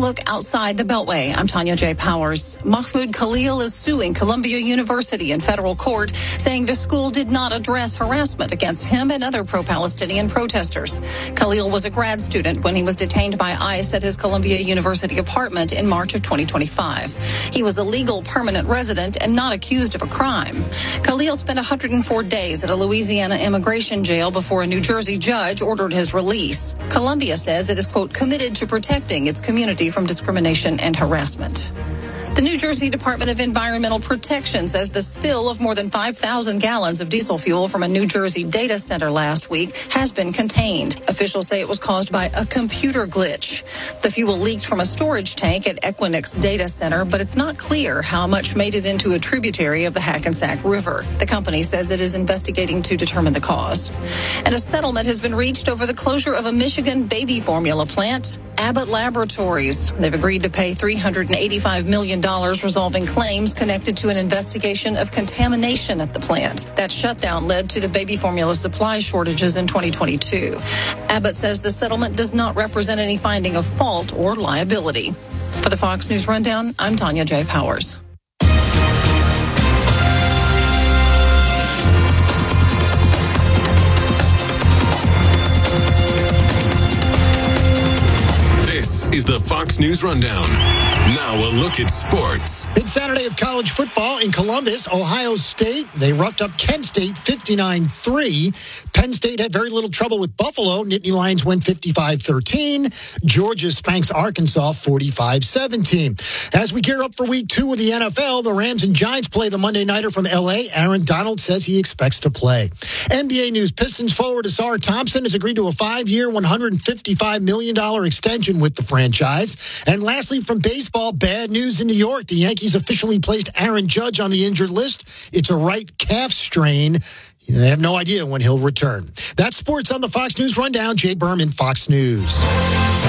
look outside the Beltway. I'm Tanya J. Powers. Mahmoud Khalil is suing Columbia University in federal court, saying the school did not address harassment against him and other pro-Palestinian protesters. Khalil was a grad student when he was detained by ICE at his Columbia University apartment in March of 2025. He was a legal permanent resident and not accused of a crime. Khalil spent 104 days at a Louisiana immigration jail before a New Jersey judge ordered his release. Columbia says it is, quote, committed to protecting its community from discrimination and harassment. The New Jersey Department of Environmental Protection says the spill of more than 5,000 gallons of diesel fuel from a New Jersey data center last week has been contained. Officials say it was caused by a computer glitch. The fuel leaked from a storage tank at Equinix data center, but it's not clear how much made it into a tributary of the Hackensack River. The company says it is investigating to determine the cause. And a settlement has been reached over the closure of a Michigan baby formula plant. Abbott Laboratories. They've agreed to pay $385 million, resolving claims connected to an investigation of contamination at the plant. That shutdown led to the baby formula supply shortages in 2022. Abbott says the settlement does not represent any finding of fault or liability. For the Fox News Rundown, I'm Tanya J. Powers. Is the Fox News Rundown. Now a look at sports. Big Saturday of college football in Columbus. Ohio State, they roughed up Kent State 59-3. Penn State had very little trouble with Buffalo. Nittany Lions win 55-13. Georgia spanks Arkansas 45-17. As we gear up for week 2 of the NFL, the Rams and Giants play the Monday Nighter from L.A. Aaron Donald says he expects to play. NBA news, Pistons forward Asar Thompson has agreed to a 5-year, $155 million extension with the franchise. And lastly, from baseball, bad news in New York. The Yankees officially placed Aaron Judge on the injured list. It's a right calf strain. They have no idea when he'll return. That's sports on the Fox News Rundown. Jay Berman, Fox News.